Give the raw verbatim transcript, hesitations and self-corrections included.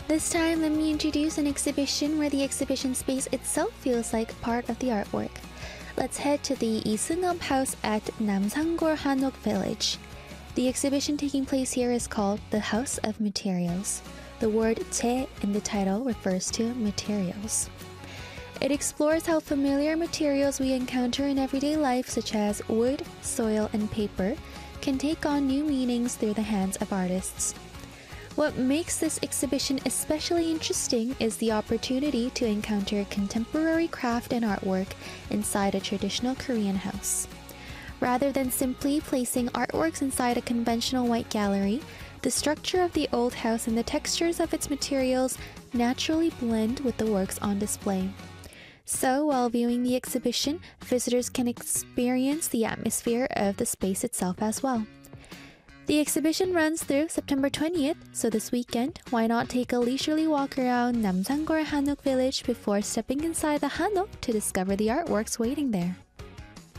This time, let me introduce an exhibition where the exhibition space itself feels like part of the artwork. Let's head to the Iseum House at Namsangor Hanok Village. The exhibition taking place here is called The House of Materials. The word 재 in the title refers to materials. It explores how familiar materials we encounter in everyday life, such as wood, soil, and paper, can take on new meanings through the hands of artists. What makes this exhibition especially interesting is the opportunity to encounter contemporary craft and artwork inside a traditional Korean house. Rather than simply placing artworks inside a conventional white gallery, the structure of the old house and the textures of its materials naturally blend with the works on display. So, while viewing the exhibition, visitors can experience the atmosphere of the space itself as well. The exhibition runs through September twentieth, so this weekend, why not take a leisurely walk around Namsangor Hanok Village before stepping inside the Hanok to discover the artworks waiting there.